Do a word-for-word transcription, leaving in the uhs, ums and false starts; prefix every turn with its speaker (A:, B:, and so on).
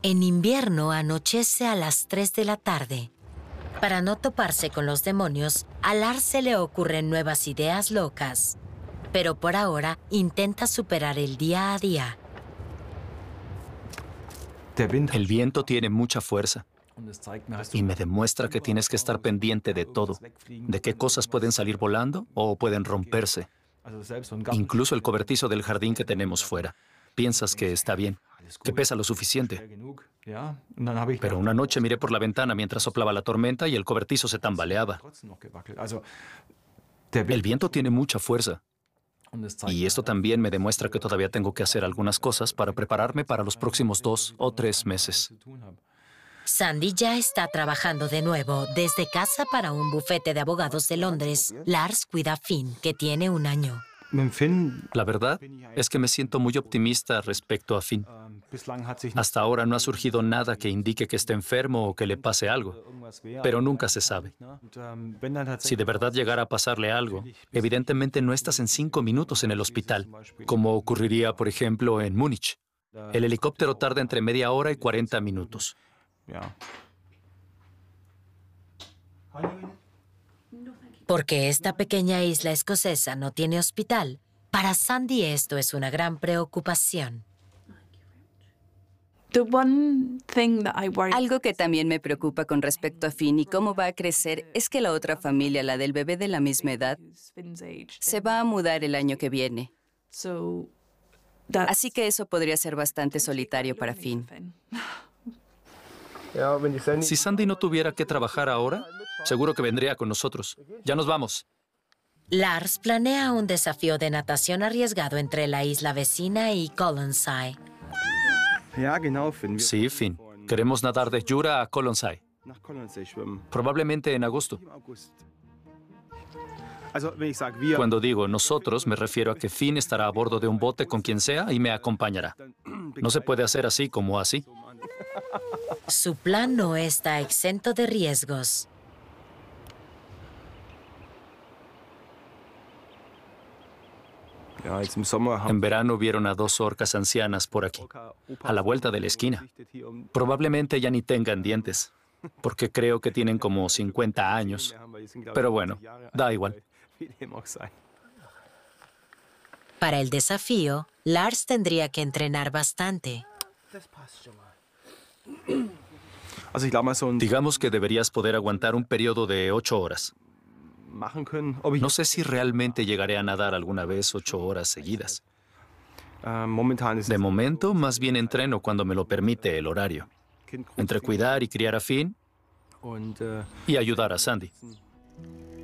A: En invierno anochece a las tres de la tarde. Para no toparse con los demonios, a Lars se le ocurren nuevas ideas locas. Pero por ahora intenta superar el día a día.
B: El viento tiene mucha fuerza y me demuestra que tienes que estar pendiente de todo, de qué cosas pueden salir volando o pueden romperse. Incluso el cobertizo del jardín que tenemos fuera. Piensas que está bien, que pesa lo suficiente. Pero una noche miré por la ventana mientras soplaba la tormenta y el cobertizo se tambaleaba. El viento tiene mucha fuerza. Y esto también me demuestra que todavía tengo que hacer algunas cosas para prepararme para los próximos dos o tres meses.
A: Sandy ya está trabajando de nuevo desde casa para un bufete de abogados de Londres. Lars cuida a Finn, que tiene un año.
B: La verdad es que me siento muy optimista respecto a Finn. Hasta ahora no ha surgido nada que indique que esté enfermo o que le pase algo, pero nunca se sabe. Si de verdad llegara a pasarle algo, evidentemente no estás en cinco minutos en el hospital, como ocurriría, por ejemplo, en Múnich. El helicóptero tarda entre media hora y cuarenta minutos.
A: Porque esta pequeña isla escocesa no tiene hospital, para Sandy esto es una gran preocupación.
C: Algo que también me preocupa con respecto a Finn y cómo va a crecer es que la otra familia, la del bebé de la misma edad, se va a mudar el año que viene. Así que eso podría ser bastante solitario para Finn.
B: Si Sandy no tuviera que trabajar ahora, seguro que vendría con nosotros. Ya nos vamos.
A: Lars planea un desafío de natación arriesgado entre la isla vecina y Colonsay.
B: Sí, Finn. Queremos nadar de Jura a Colonsay. Probablemente en agosto. Cuando digo nosotros, me refiero a que Finn estará a bordo de un bote con quien sea y me acompañará. No se puede hacer así como así.
A: Su plan no está exento de riesgos.
B: En verano vieron a dos orcas ancianas por aquí, a la vuelta de la esquina. Probablemente ya ni tengan dientes, porque creo que tienen como cincuenta años. Pero bueno, da igual.
A: Para el desafío, Lars tendría que entrenar bastante.
B: Digamos que deberías poder aguantar un periodo de ocho horas. No sé si realmente llegaré a nadar alguna vez ocho horas seguidas. De momento, más bien entreno cuando me lo permite el horario. Entre cuidar y criar a Finn y ayudar a Sandy.